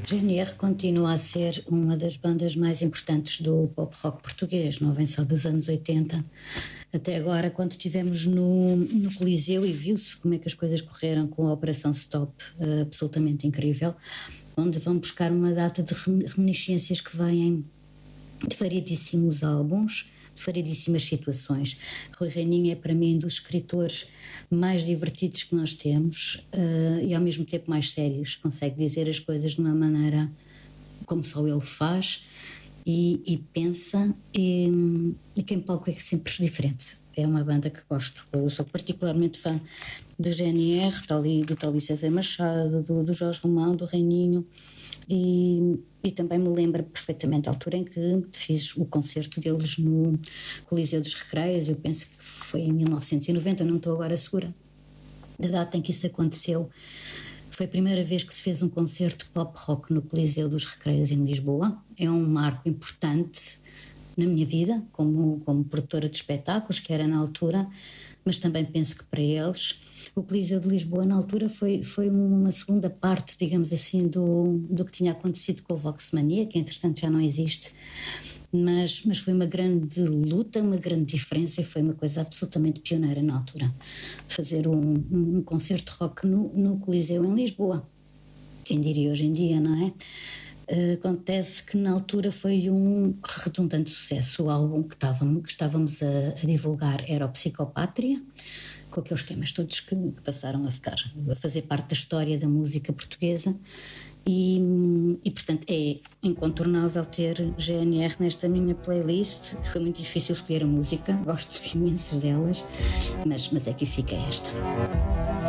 GNR continua a ser uma das bandas mais importantes do pop rock português, não vem só dos anos 80. Até agora, quando estivemos no Coliseu e viu-se como é que as coisas correram com a Operação Stop, absolutamente incrível, onde vão buscar uma data de reminiscências que vêm de variedíssimos álbuns, de variedíssimas situações. Rui Reininho é para mim um dos escritores mais divertidos que nós temos, e ao mesmo tempo mais sérios. Consegue dizer as coisas de uma maneira como só ele faz e pensa, e quem palco é sempre diferente. É uma banda que gosto. Eu sou particularmente fã do GNR, do Tolí César Machado, do Jorge Romão, do Reininho, e também me lembro perfeitamente a altura em que fiz o concerto deles no Coliseu dos Recreios. Eu penso que foi em 1990, não estou agora segura da data em que isso aconteceu. Foi a primeira vez que se fez um concerto pop rock no Coliseu dos Recreios em Lisboa. É um marco importante na minha vida como produtora de espetáculos, que era na altura, mas também penso que para eles o Coliseu de Lisboa na altura foi uma segunda parte, digamos assim, do que tinha acontecido com o Voxmania, que entretanto já não existe, mas foi uma grande luta, uma grande diferença, e foi uma coisa absolutamente pioneira na altura, fazer um concerto rock no Coliseu em Lisboa. Quem diria hoje em dia, não é? Acontece que na altura foi um redundante sucesso. O álbum que estávamos a divulgar era o Psicopátria, com aqueles temas todos que passaram a fazer parte da história da música portuguesa, e portanto é incontornável ter GNR nesta minha playlist. Foi muito difícil escolher a música, gosto imensas delas, mas é que fica esta.